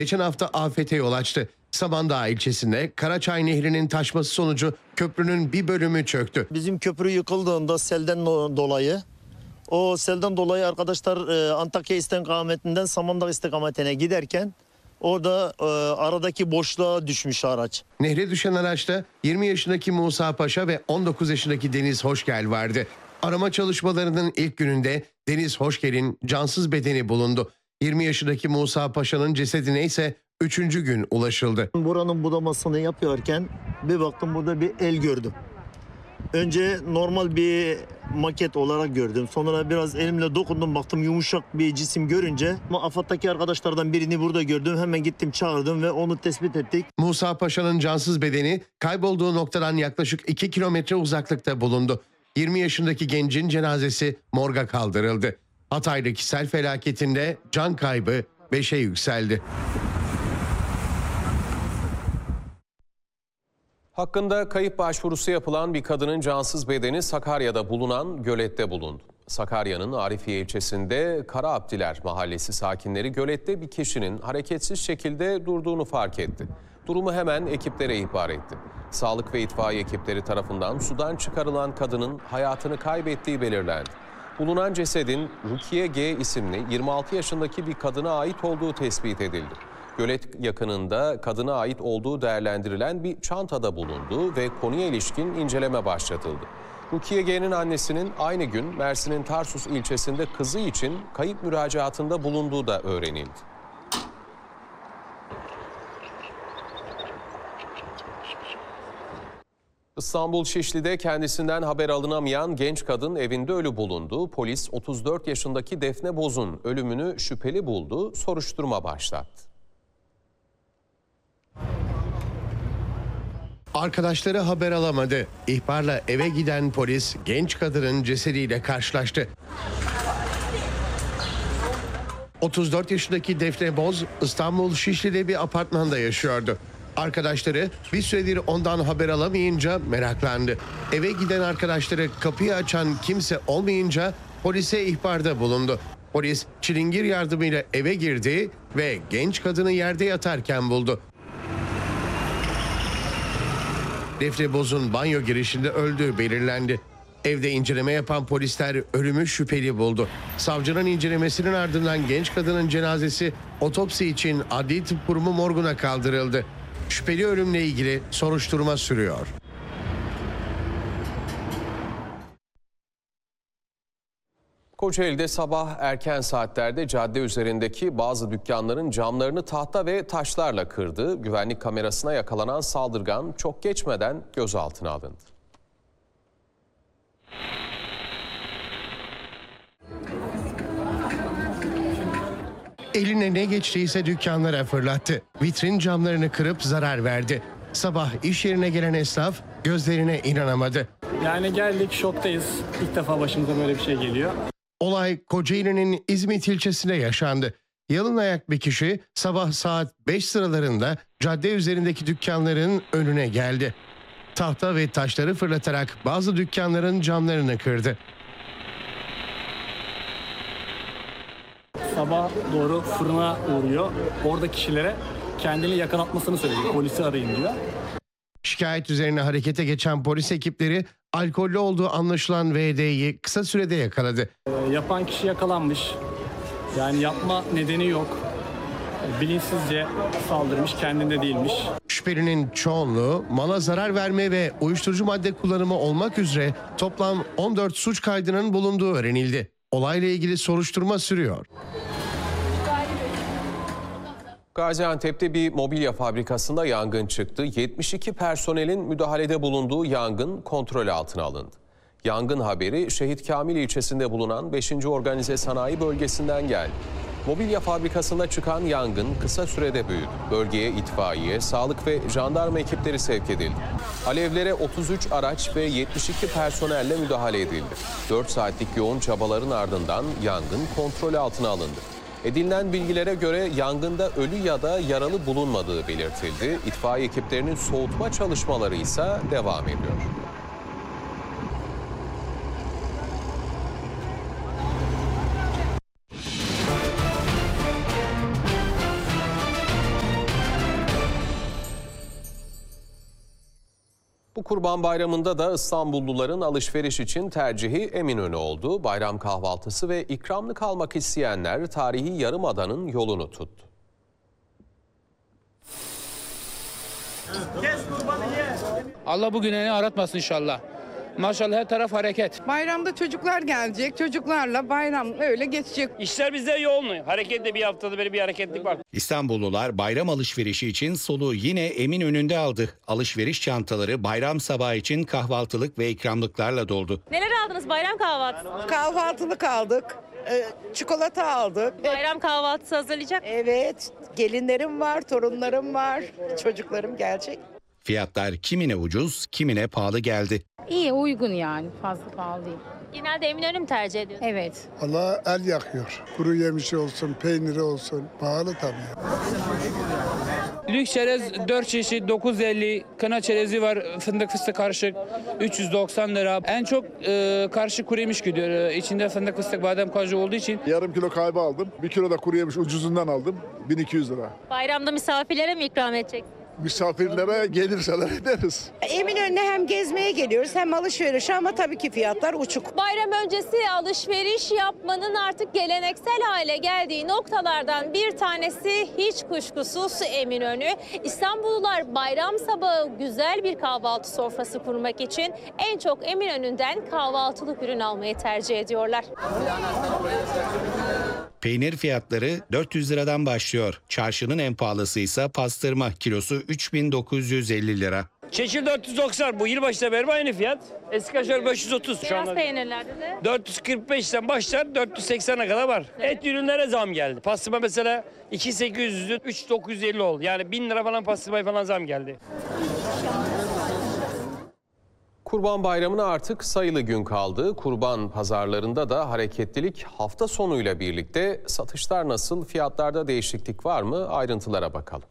geçen hafta afete yol açtı. Samandağ ilçesinde Karaçay Nehri'nin taşması sonucu köprünün bir bölümü çöktü. Bizim köprü yıkıldığında selden dolayı, o selden dolayı arkadaşlar Antakya istikametinden Samandağ istikametine giderken orada aradaki boşluğa düşmüş araç. Nehre düşen araçta 20 yaşındaki Musa Paşa ve 19 yaşındaki Deniz Hoşgel vardı. Arama çalışmalarının ilk gününde Deniz Hoşgel'in cansız bedeni bulundu. 20 yaşındaki Musa Paşa'nın cesedine ise 3. gün ulaşıldı. Buranın budamasını yapıyorken bir baktım, burada bir el gördüm. Önce normal bir maket olarak gördüm. Sonra biraz elimle dokundum, baktım yumuşak bir cisim görünce. Ama AFAD'daki arkadaşlardan birini burada gördüm. Hemen gittim, çağırdım ve onu tespit ettik. Musa Paşa'nın cansız bedeni kaybolduğu noktadan yaklaşık 2 kilometre uzaklıkta bulundu. 20 yaşındaki gencin cenazesi morga kaldırıldı. Hatay'daki sel felaketinde can kaybı 5'e yükseldi. Hakkında kayıp başvurusu yapılan bir kadının cansız bedeni Sakarya'da bulunan gölette bulundu. Sakarya'nın Arifiye ilçesinde Karaabdiler mahallesi sakinleri gölette bir kişinin hareketsiz şekilde durduğunu fark etti. Durumu hemen ekiplere ihbar etti. Sağlık ve itfaiye ekipleri tarafından sudan çıkarılan kadının hayatını kaybettiği belirlendi. Bulunan cesedin Rukiye G isimli 26 yaşındaki bir kadına ait olduğu tespit edildi. Gölet yakınında kadına ait olduğu değerlendirilen bir çantada bulundu ve konuya ilişkin inceleme başlatıldı. Rukiye G'nin annesinin aynı gün Mersin'in Tarsus ilçesinde kızı için kayıp müracaatında bulunduğu da öğrenildi. İstanbul Şişli'de kendisinden haber alınamayan genç kadın evinde ölü bulundu. Polis 34 yaşındaki Defne Boz'un ölümünü şüpheli buldu, soruşturma başlattı. Arkadaşları haber alamadı. İhbarla eve giden polis genç kadının cesediyle karşılaştı. 34 yaşındaki Defne Boz İstanbul Şişli'de bir apartmanda yaşıyordu. Arkadaşları bir süredir ondan haber alamayınca meraklandı. Eve giden arkadaşları kapıyı açan kimse olmayınca polise ihbarda bulundu. Polis çilingir yardımıyla eve girdi ve genç kadını yerde yatarken buldu. Defne Boz'un banyo girişinde öldüğü belirlendi. Evde inceleme yapan polisler ölümü şüpheli buldu. Savcının incelemesinin ardından genç kadının cenazesi otopsi için Adli Tıp Kurumu morguna kaldırıldı. Şüpheli ölümle ilgili soruşturma sürüyor. Kocaeli'de sabah erken saatlerde cadde üzerindeki bazı dükkanların camlarını tahta ve taşlarla kırdı. Güvenlik kamerasına yakalanan saldırgan çok geçmeden gözaltına alındı. Eline ne geçtiyse dükkanlara fırlattı. Vitrin camlarını kırıp zarar verdi. Sabah iş yerine gelen esnaf gözlerine inanamadı. Yani geldik, şoktayız. İlk defa başımıza böyle bir şey geliyor. Olay Kocaeli'nin İzmit ilçesinde yaşandı. Yalın ayak bir kişi sabah saat 5 sıralarında cadde üzerindeki dükkanların önüne geldi. Tahta ve taşları fırlatarak bazı dükkanların camlarını kırdı. Sabah doğru fırına uğruyor. Orada kişilere kendini yakın atmasını söylüyor. Polisi arayın diyor. Şikayet üzerine harekete geçen polis ekipleri alkollü olduğu anlaşılan VD'yi kısa sürede yakaladı. Yapan kişi yakalanmış. Yani yapma nedeni yok. Bilinçsizce saldırmış, kendinde değilmiş. Şüphelinin çoğunluğu mala zarar verme ve uyuşturucu madde kullanımı olmak üzere toplam 14 suç kaydının bulunduğu öğrenildi. Olayla ilgili soruşturma sürüyor. Gaziantep'te bir mobilya fabrikasında yangın çıktı. 72 personelin müdahalede bulunduğu yangın kontrol altına alındı. Yangın haberi Şehit Kamil ilçesinde bulunan 5. Organize Sanayi Bölgesi'nden geldi. Mobilya fabrikasında çıkan yangın kısa sürede büyüdü. Bölgeye itfaiye, sağlık ve jandarma ekipleri sevk edildi. Alevlere 33 araç ve 72 personelle müdahale edildi. 4 saatlik yoğun çabaların ardından yangın kontrol altına alındı. Edinilen bilgilere göre yangında ölü ya da yaralı bulunmadığı belirtildi. İtfaiye ekiplerinin soğutma çalışmaları ise devam ediyor. Bu Kurban Bayramı'nda da İstanbulluların alışveriş için tercihi Eminönü oldu. Bayram kahvaltısı ve ikramlık almak isteyenler tarihi Yarımada'nın yolunu tuttu. Allah bugünlerini aratmasın inşallah. Maşallah her taraf hareket. Bayramda çocuklar gelecek. Çocuklarla bayram öyle geçecek. İşler bizde yoğun. Hareketli bir haftada böyle bir hareketlik var. İstanbullular bayram alışverişi için soluğu yine Eminönü'nde aldı. Alışveriş çantaları bayram sabahı için kahvaltılık ve ikramlıklarla doldu. Neler aldınız bayram kahvaltısı? Kahvaltılık aldık. Çikolata aldık. Bayram kahvaltısı hazırlayacak. Evet. Gelinlerim var, torunlarım var. Çocuklarım gelecek. Fiyatlar kimine ucuz, kimine pahalı geldi. İyi, uygun yani. Fazla pahalı değil. Genelde Eminönü mü tercih ediyorsunuz? Evet. Allah el yakıyor. Kuru yemişi olsun, peyniri olsun. Pahalı tabii. Lüks çerez 4 çeşit 950, kına çerezi var fındık fıstık karışık 390 lira. En çok karışık kuru yemiş gidiyor. İçinde fındık fıstık badem kaju olduğu için. Yarım kilo kayba aldım. 1 kilo da kuru yemiş ucuzundan aldım. 1200 lira. Bayramda misafirlere mi ikram edecek? Misafirlere gelirseler ederiz. Eminönü'ne hem gezmeye geliyoruz hem alışveriş ama tabii ki fiyatlar uçuk. Bayram öncesi alışveriş yapmanın artık geleneksel hale geldiği noktalardan bir tanesi hiç kuşkusuz Eminönü. İstanbullular bayram sabahı güzel bir kahvaltı sofrası kurmak için en çok Eminönü'nden kahvaltılık ürün almayı tercih ediyorlar. Peynir fiyatları 400 liradan başlıyor. Çarşının en pahalısı ise pastırma, kilosu 3950 lira. Çeşil 490 bu yılbaşına beri aynı fiyat. Eski kaşar 530 şu Beyaz anda. peynirlerde de 445'ten başlar 480'e kadar var. Et ürünlere zam geldi. Pastırma mesela 2800'dü 3950 oldu. Yani 1000 lira falan pastırmaya falan zam geldi. Kurban Bayramı'na artık sayılı gün kaldı. Kurban pazarlarında da hareketlilik hafta sonuyla birlikte. Satışlar nasıl? Fiyatlarda değişiklik var mı? Ayrıntılara bakalım.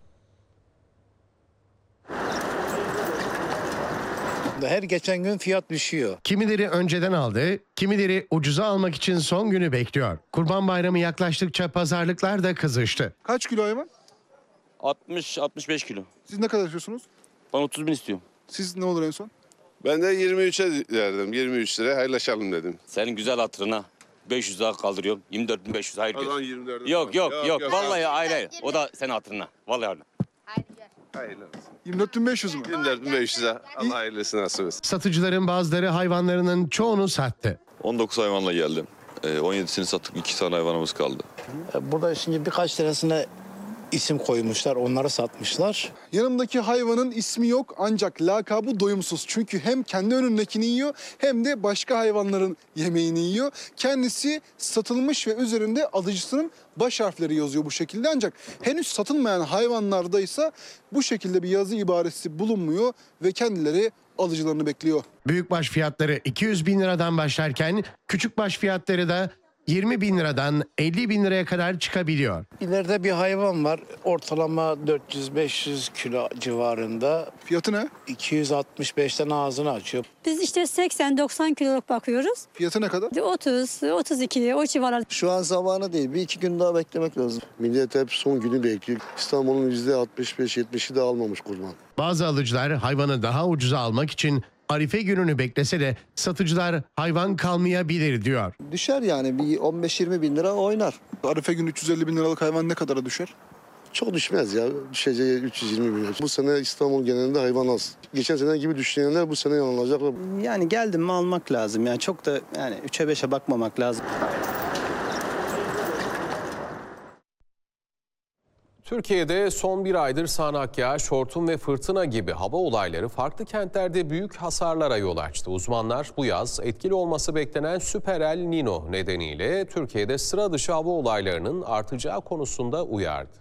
Her geçen gün fiyat düşüyor. Kimileri önceden aldı, kimileri ucuza almak için son günü bekliyor. Kurban Bayramı yaklaştıkça pazarlıklar da kızıştı. Kaç kilo hayvan? 60-65 kilo. Siz ne kadar istiyorsunuz? Ben 30 bin istiyorum. Siz ne olur en son? Ben de 23'e verdim. 23 liraya hayırlaşalım dedim. Senin güzel hatırına 500 daha kaldırıyorum. 24.500 hayır O zaman gör. 24'e Yok. Vallahi hayır. O da senin hatırına. Vallahi öyle. Hayırlı olsun. 24.500 mü? 24.500'e Allah hayırlısı nasip etsin. Satıcıların bazıları hayvanlarının çoğunu sattı. 19 hayvanla geldim. 17'sini sattık. 2 tane hayvanımız kaldı. Burada şimdi birkaç tanesine isim koymuşlar, onları satmışlar. Yanımdaki hayvanın ismi yok ancak lakabı doyumsuz. Çünkü hem kendi önündekini yiyor hem de başka hayvanların yemeğini yiyor. Kendisi satılmış ve üzerinde alıcısının baş harfleri yazıyor bu şekilde. Ancak henüz satılmayan hayvanlarda ise bu şekilde bir yazı ibaresi bulunmuyor ve kendileri alıcılarını bekliyor. Büyükbaş fiyatları 200 bin liradan başlarken küçükbaş fiyatları da 20 bin liradan 50 bin liraya kadar çıkabiliyor. İleride bir hayvan var, ortalama 400-500 kilo civarında. Fiyatı ne? 265'ten ağzını açıyor. Biz işte 80-90 kiloluk bakıyoruz. Fiyatı ne kadar? 30, 32 o civarlar. Şu an zamanı değil. Bir iki gün daha beklemek lazım. Millet hep son günü bekliyor. İstanbul'un %65-70'i de almamış kurban. Bazı alıcılar hayvanı daha ucuza almak için Arife gününü beklese de satıcılar hayvan kalmayabilir diyor. Düşer yani bir 15-20 bin lira oynar. Arife günü 350 bin liralık hayvan ne kadara düşer? Çok düşmez ya. Düşeceği 320 bin lira. Bu sene İstanbul genelinde hayvan az. Geçen sene gibi düşünenler bu sene yanılacak. Yani geldim mi almak lazım. Yani çok da yani 3'e 5'e bakmamak lazım. Türkiye'de son bir aydır sağanak yağış, hortum ve fırtına gibi hava olayları farklı kentlerde büyük hasarlara yol açtı. Uzmanlar bu yaz etkili olması beklenen Süper El Niño nedeniyle Türkiye'de sıra dışı hava olaylarının artacağı konusunda uyardı.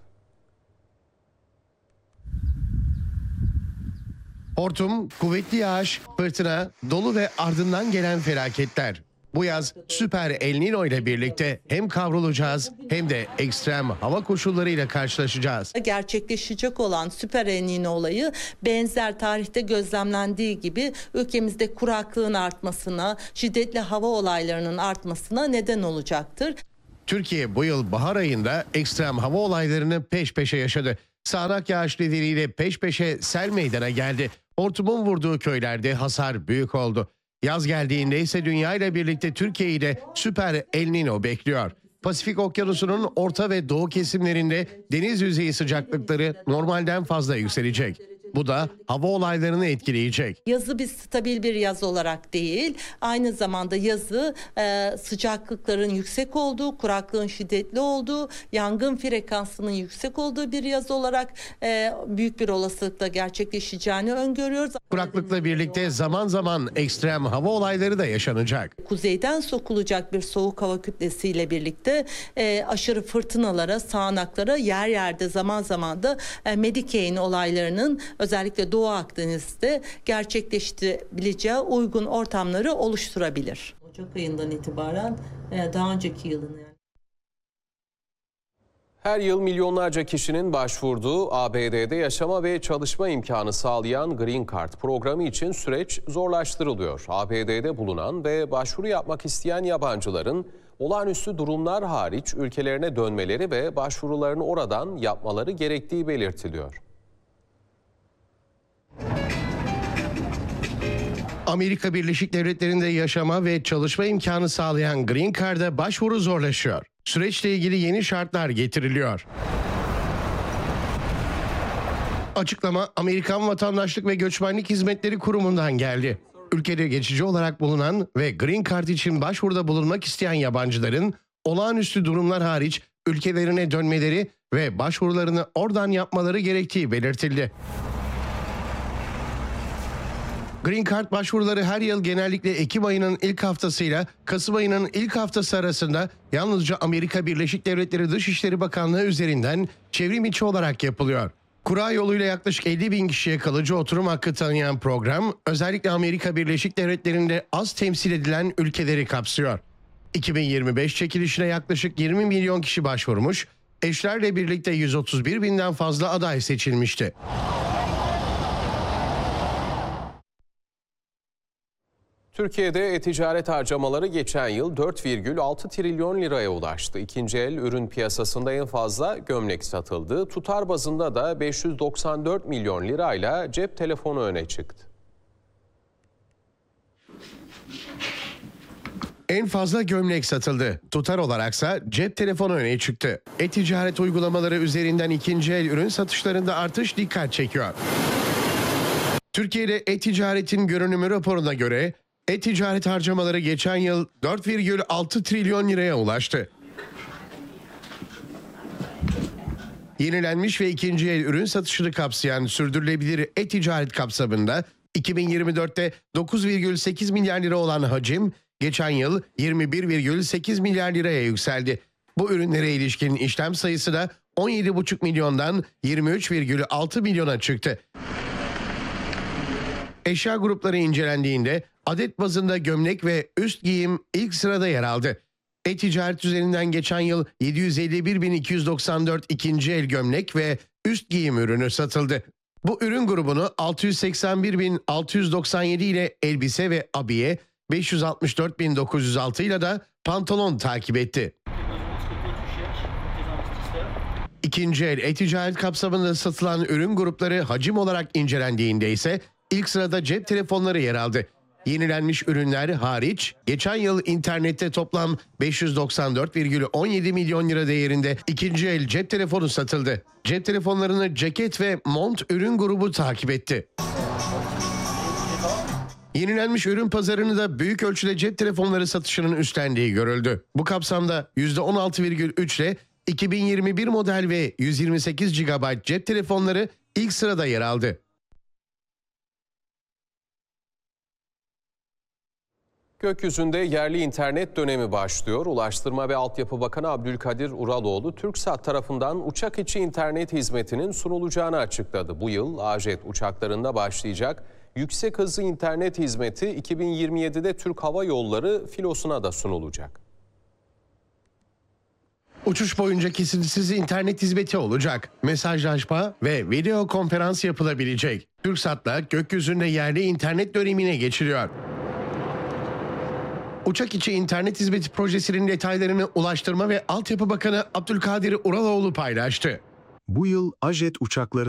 Hortum, kuvvetli yağış, fırtına, dolu ve ardından gelen felaketler. Bu yaz Süper El Niño ile birlikte hem kavrulacağız hem de ekstrem hava koşullarıyla karşılaşacağız. Gerçekleşecek olan Süper El Niño olayı benzer tarihte gözlemlendiği gibi ülkemizde kuraklığın artmasına, şiddetli hava olaylarının artmasına neden olacaktır. Türkiye bu yıl bahar ayında ekstrem hava olaylarını peş peşe yaşadı. Sağanak yağış nedeniyle peş peşe sel meydana geldi. Hortumun vurduğu köylerde hasar büyük oldu. Yaz geldiğinde ise dünya ile birlikte Türkiye'yi de süper El Niño bekliyor. Pasifik Okyanusu'nun orta ve doğu kesimlerinde deniz yüzeyi sıcaklıkları normalden fazla yükselecek. Bu da hava olaylarını etkileyecek. Yazı biz stabil bir yaz olarak değil, aynı zamanda yazı sıcaklıkların yüksek olduğu, kuraklığın şiddetli olduğu, yangın frekansının yüksek olduğu bir yaz olarak büyük bir olasılıkla gerçekleşeceğini öngörüyoruz. Kuraklıkla birlikte zaman zaman ekstrem hava olayları da yaşanacak. Kuzeyden sokulacak bir soğuk hava kütlesiyle birlikte aşırı fırtınalara, sağanaklara, yer yerde zaman zaman da Medicane olaylarının özellikle Doğu Akdeniz'de gerçekleştirebileceği uygun ortamları oluşturabilir. Ocak ayından itibaren daha önceki yılın Her yıl milyonlarca kişinin başvurduğu ABD'de yaşama ve çalışma imkanı sağlayan Green Card programı için süreç zorlaştırılıyor. ABD'de bulunan ve başvuru yapmak isteyen yabancıların olağanüstü durumlar hariç ülkelerine dönmeleri ve başvurularını oradan yapmaları gerektiği belirtiliyor. Amerika Birleşik Devletleri'nde yaşama ve çalışma imkanı sağlayan Green Card'a başvuru zorlaşıyor. Süreçle ilgili yeni şartlar getiriliyor. Açıklama Amerikan Vatandaşlık ve Göçmenlik Hizmetleri Kurumu'ndan geldi. Ülkede geçici olarak bulunan ve Green Card için başvuruda bulunmak isteyen yabancıların olağanüstü durumlar hariç ülkelerine dönmeleri ve başvurularını oradan yapmaları gerektiği belirtildi. Green Card başvuruları her yıl genellikle Ekim ayının ilk haftasıyla Kasım ayının ilk haftası arasında yalnızca Amerika Birleşik Devletleri Dışişleri Bakanlığı üzerinden çevrim içi olarak yapılıyor. Kura yoluyla yaklaşık 50 bin kişiye kalıcı oturum hakkı tanıyan program, özellikle Amerika Birleşik Devletleri'nde az temsil edilen ülkeleri kapsıyor. 2025 çekilişine yaklaşık 20 milyon kişi başvurmuş, eşlerle birlikte 131 binden fazla aday seçilmişti. Türkiye'de e-ticaret harcamaları geçen yıl 4,6 trilyon liraya ulaştı. İkinci el ürün piyasasında en fazla gömlek satıldı. Tutar bazında da 594 milyon lirayla cep telefonu öne çıktı. En fazla gömlek satıldı. Tutar olaraksa cep telefonu öne çıktı. E-ticaret uygulamaları üzerinden ikinci el ürün satışlarında artış dikkat çekiyor. Türkiye'de e-ticaretin görünümü raporuna göre e-ticaret harcamaları geçen yıl 4,6 trilyon liraya ulaştı. Yenilenmiş ve ikinci el ürün satışını kapsayan sürdürülebilir e-ticaret kapsamında 2024'te 9,8 milyar lira olan hacim geçen yıl 21,8 milyar liraya yükseldi. Bu ürünlere ilişkin işlem sayısı da 17,5 milyondan 23,6 milyona çıktı. Eşya grupları incelendiğinde adet bazında gömlek ve üst giyim ilk sırada yer aldı. E-ticaret üzerinden geçen yıl 751.294 ikinci el gömlek ve üst giyim ürünü satıldı. Bu ürün grubunu 681.697 ile elbise ve abiye, 564.906 ile de pantolon takip etti. İkinci el e-ticaret kapsamında satılan ürün grupları hacim olarak incelendiğinde ise ilk sırada cep telefonları yer aldı. Yenilenmiş ürünler hariç geçen yıl internette toplam 594,17 milyon lira değerinde ikinci el cep telefonu satıldı. Cep telefonlarını ceket ve mont ürün grubu takip etti. Yenilenmiş ürün pazarını da büyük ölçüde cep telefonları satışının üstlendiği görüldü. Bu kapsamda %16,3 ile 2021 model ve 128 GB cep telefonları ilk sırada yer aldı. Gökyüzünde yerli internet dönemi başlıyor. Ulaştırma ve Altyapı Bakanı Abdülkadir Uraloğlu, TürkSat tarafından uçak içi internet hizmetinin sunulacağını açıkladı. Bu yıl AJet uçaklarında başlayacak yüksek hızlı internet hizmeti 2027'de Türk Hava Yolları filosuna da sunulacak. Uçuş boyunca kesintisiz internet hizmeti olacak. Mesajlaşma ve video konferans yapılabilecek. TürkSat'la gökyüzünde yerli internet dönemine geçiliyor. Uçak içi internet hizmeti projesinin detaylarını Ulaştırma ve Altyapı Bakanı Abdülkadir Uraloğlu paylaştı. Bu yıl AJet uçakları